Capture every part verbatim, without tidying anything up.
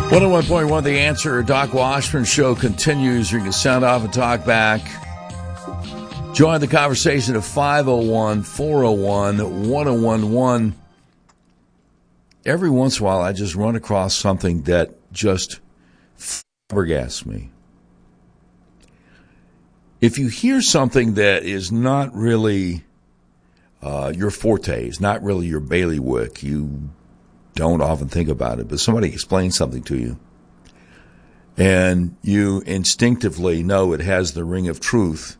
one oh one point one The Answer. Doc Washburn Show continues. You can sound off and talk back. Join the conversation at five oh one, four oh one, one oh one one. Every once in a while, I just run across something that just flabbergasts me. If you hear something that is not really uh, your forte, is not really your bailiwick, you don't often think about it, but somebody explains something to you, and you instinctively know it has the ring of truth,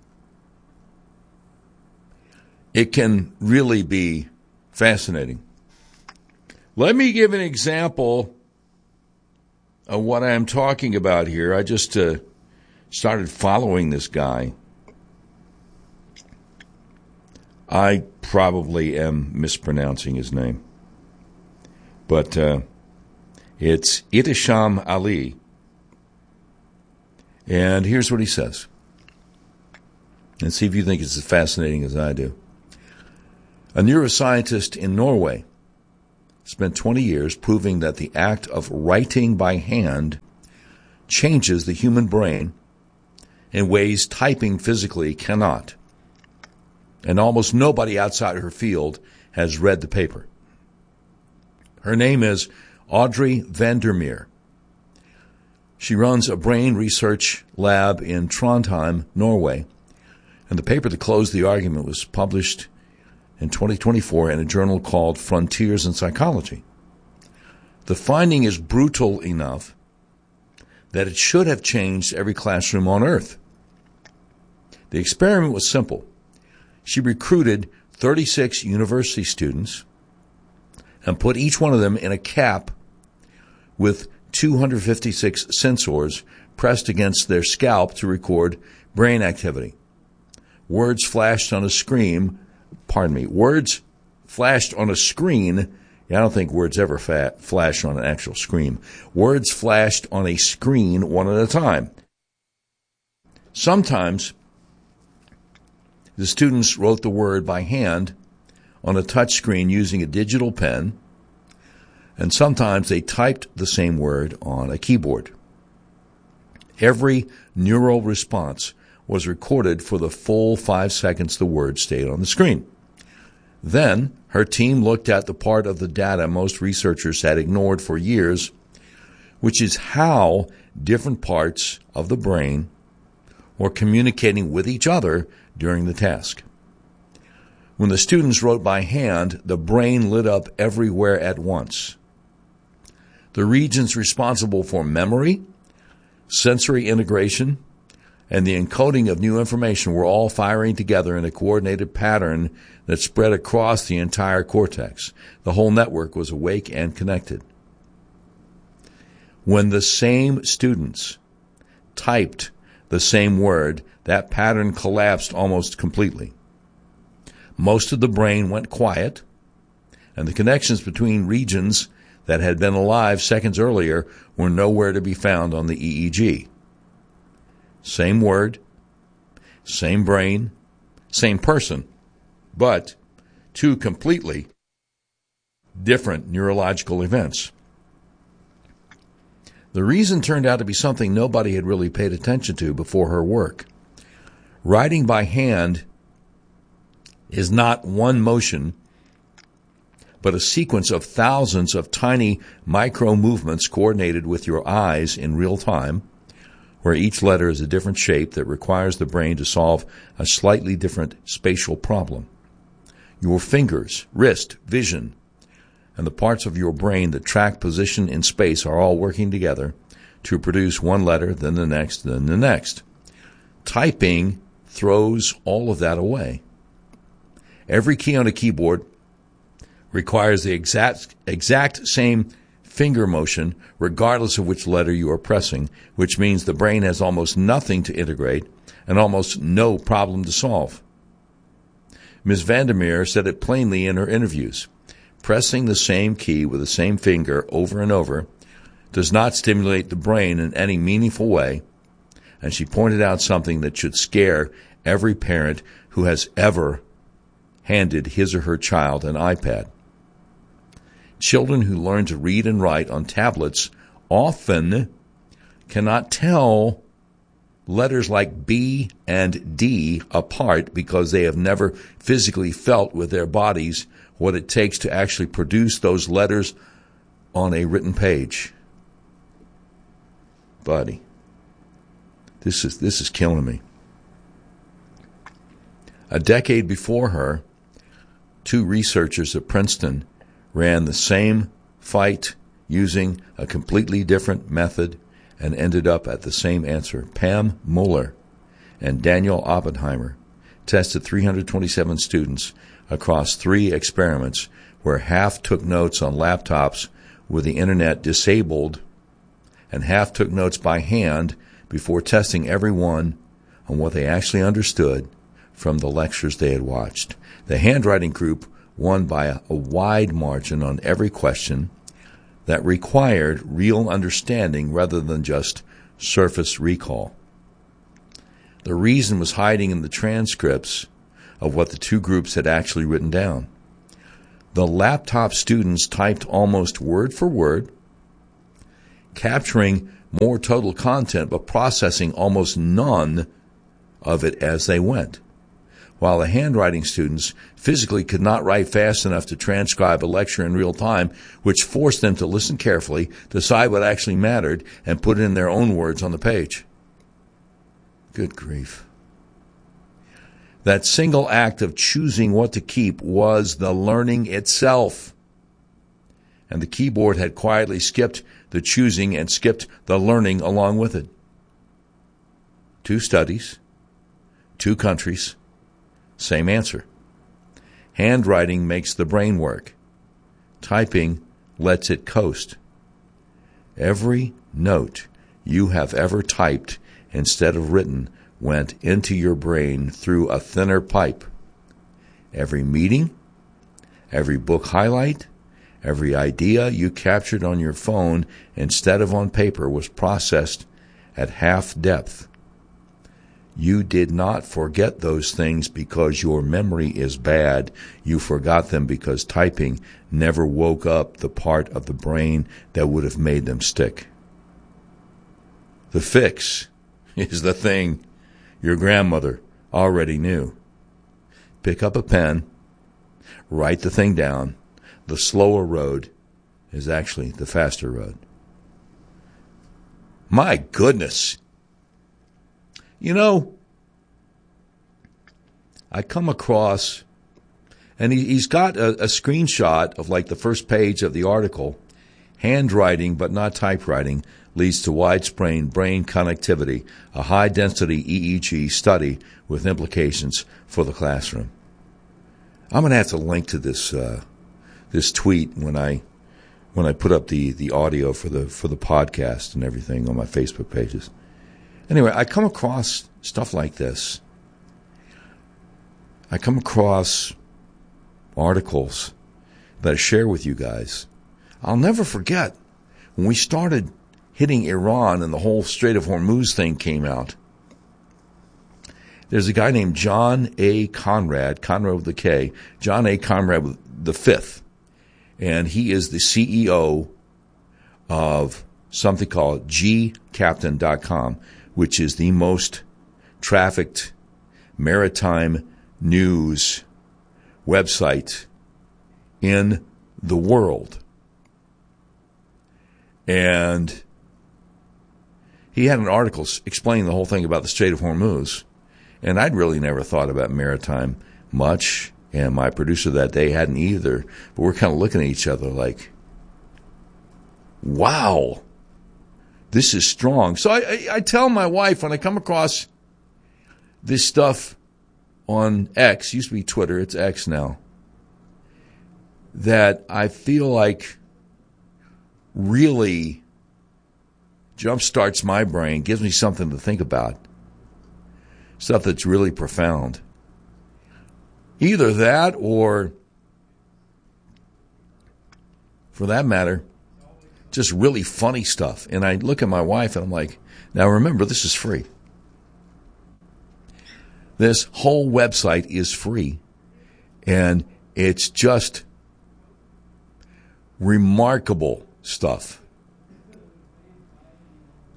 it can really be fascinating. Let me give an example of what I'm talking about here. I just uh, started following this guy. I probably am mispronouncing his name. But uh, it's Itisham Ali. And here's what he says. And see if you think it's as fascinating as I do. A neuroscientist in Norway spent twenty years proving that the act of writing by hand changes the human brain in ways typing physically cannot. And almost nobody outside her field has read the paper. Her name is Audrey Vandermeer. She runs a brain research lab in Trondheim, Norway, and the paper that closed the argument was published in twenty twenty-four in a journal called Frontiers in Psychology. The finding is brutal enough that it should have changed every classroom on Earth. The experiment was simple. She recruited thirty-six university students and put each one of them in a cap with two hundred fifty-six sensors pressed against their scalp to record brain activity. Words flashed on a screen, pardon me, words flashed on a screen. I don't think words ever fa- flash on an actual screen. Words flashed on a screen one at a time. Sometimes the students wrote the word by hand on a touch screen using a digital pen, and sometimes they typed the same word on a keyboard. Every neural response was recorded for the full five seconds the word stayed on the screen. Then, her team looked at the part of the data most researchers had ignored for years, which is how different parts of the brain were communicating with each other during the task. When the students wrote by hand, the brain lit up everywhere at once. The regions responsible for memory, sensory integration, and the encoding of new information were all firing together in a coordinated pattern that spread across the entire cortex. The whole network was awake and connected. When the same students typed the same word, that pattern collapsed almost completely. Most of the brain went quiet, and the connections between regions that had been alive seconds earlier were nowhere to be found on the E E G. Same word, same brain, same person, but two completely different neurological events. The reason turned out to be something nobody had really paid attention to before her work. Writing by hand is not one motion, but a sequence of thousands of tiny micro movements coordinated with your eyes in real time, where each letter is a different shape that requires the brain to solve a slightly different spatial problem. Your fingers, wrist, vision, and the parts of your brain that track position in space are all working together to produce one letter, then the next, then the next. Typing throws all of that away. Every key on a keyboard requires the exact exact same finger motion regardless of which letter you are pressing, which means the brain has almost nothing to integrate and almost no problem to solve. Miz Vandermeer said it plainly in her interviews. Pressing the same key with the same finger over and over does not stimulate the brain in any meaningful way, and she pointed out something that should scare every parent who has ever handed his or her child an iPad. Children who learn to read and write on tablets often cannot tell letters like B and D apart because they have never physically felt with their bodies what it takes to actually produce those letters on a written page. Buddy, this is this is killing me. A decade before her, two researchers at Princeton ran the same fight using a completely different method and ended up at the same answer. Pam Muller and Daniel Oppenheimer tested three hundred twenty-seven students across three experiments where half took notes on laptops with the internet disabled and half took notes by hand before testing everyone on what they actually understood from the lectures they had watched. The handwriting group won by a, a wide margin on every question that required real understanding rather than just surface recall. The reason was hiding in the transcripts of what the two groups had actually written down. The laptop students typed almost word for word, capturing more total content but processing almost none of it as they went, while the handwriting students physically could not write fast enough to transcribe a lecture in real time, which forced them to listen carefully, decide what actually mattered, and put it in their own words on the page. Good grief. That single act of choosing what to keep was the learning itself. And the keyboard had quietly skipped the choosing and skipped the learning along with it. Two studies, two countries, same answer. Handwriting makes the brain work. Typing lets it coast. Every note you have ever typed instead of written went into your brain through a thinner pipe. Every meeting, every book highlight, every idea you captured on your phone instead of on paper was processed at half depth. You did not forget those things because your memory is bad. You forgot them because typing never woke up the part of the brain that would have made them stick. The fix is the thing your grandmother already knew. Pick up a pen, write the thing down. The slower road is actually the faster road. My goodness. You know, I come across, and he, he's got a, a screenshot of like the first page of the article. Handwriting, but not typewriting, leads to widespread brain connectivity, a high-density E E G study with implications for the classroom. I'm going to have to link to this uh, this tweet when I when I put up the, the audio for the for the podcast and everything on my Facebook pages. Anyway, I come across stuff like this. I come across articles that I share with you guys. I'll never forget when we started hitting Iran and the whole Strait of Hormuz thing came out. There's a guy named John A. Conrad, Conrad with a K, John A. Conrad the fifth, and he is the C E O of something called G Captain dot com, which is the most trafficked maritime news website in the world. And he had an article explaining the whole thing about the Strait of Hormuz. And I'd really never thought about maritime much, and my producer that day hadn't either. But we're kind of looking at each other like, wow, this is strong. So I, I, I tell my wife when I come across this stuff on X, used to be Twitter, it's X now, that I feel like really jumpstarts my brain, gives me something to think about. Stuff that's really profound. Either that or, for that matter, just really funny stuff. And I look at my wife and I'm like, now remember, this is free. This whole website is free. And it's just remarkable stuff.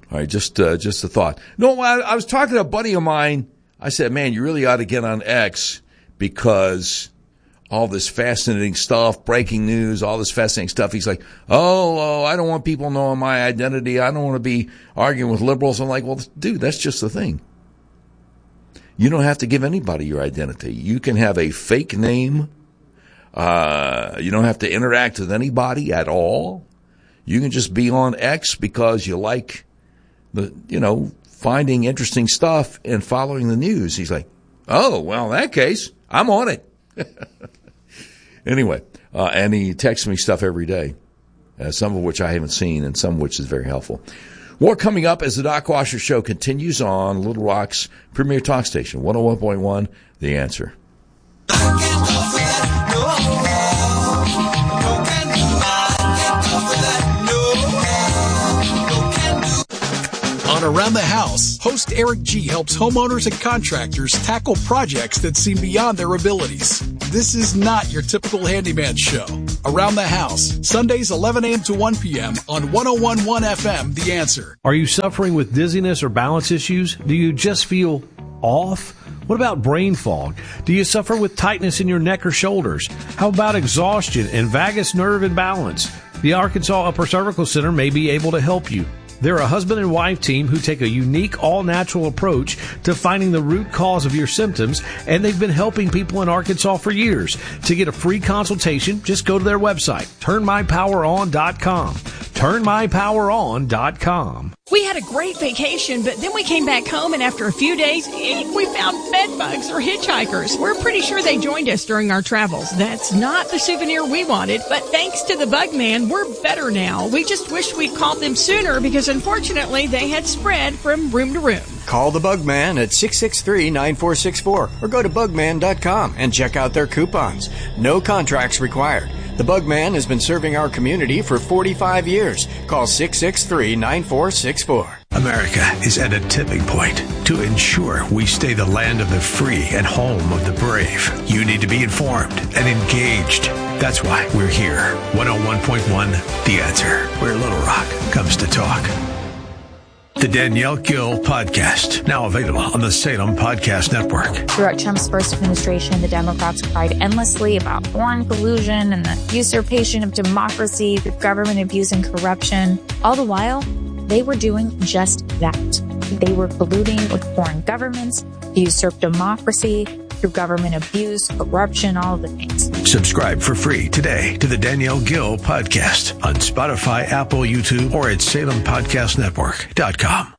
All right, just uh, just a thought. No, I, I was talking to a buddy of mine. I said, man, you really ought to get on X because all this fascinating stuff, breaking news, all this fascinating stuff. He's like, oh, oh, I don't want people knowing my identity. I don't want to be arguing with liberals. I'm like, well, dude, that's just the thing. You don't have to give anybody your identity. You can have a fake name. Uh, you don't have to interact with anybody at all. You can just be on X because you like the, you know, finding interesting stuff and following the news. He's like, oh, well, in that case, I'm on it. Anyway, uh, and he texts me stuff every day, uh, some of which I haven't seen and some of which is very helpful. More coming up as the Doc Washer Show continues on Little Rock's premier talk station, one oh one point one, The Answer. On Around the House, host Eric G. helps homeowners and contractors tackle projects that seem beyond their abilities. This is not your typical handyman show. Around the House, Sundays eleven a.m. to one p.m. on one oh one point one F M, The Answer. Are you suffering with dizziness or balance issues? Do you just feel off? What about brain fog? Do you suffer with tightness in your neck or shoulders? How about exhaustion and vagus nerve imbalance? The Arkansas Upper Cervical Center may be able to help you. They're a husband and wife team who take a unique, all-natural approach to finding the root cause of your symptoms, and they've been helping people in Arkansas for years. To get a free consultation, just go to their website, turn my power on dot com. turn my power on dot com. We had a great vacation, but then we came back home, and after a few days, we found bed bugs or hitchhikers. We're pretty sure they joined us during our travels. That's not the souvenir we wanted, but thanks to the Bug Man, we're better now. We just wish we'd called them sooner because, unfortunately, they had spread from room to room. Call the Bug Man at six six three, nine four six four or go to bug man dot com and check out their coupons. No contracts required. The Bug Man has been serving our community for forty-five years. Call six six three, nine four six four. America is at a tipping point. To ensure we stay the land of the free and home of the brave, you need to be informed and engaged. That's why we're here. one oh one point one, The Answer, where Little Rock comes to talk. The Danielle Gill Podcast, now available on the Salem Podcast Network. Throughout Trump's first administration, the Democrats cried endlessly about foreign collusion and the usurpation of democracy through government abuse and corruption. All the while, they were doing just that. They were colluding with foreign governments to usurp democracy through government abuse, corruption, all of the things. Subscribe for free today to the Danielle Gill Podcast on Spotify, Apple, YouTube, or at salem podcast network dot com.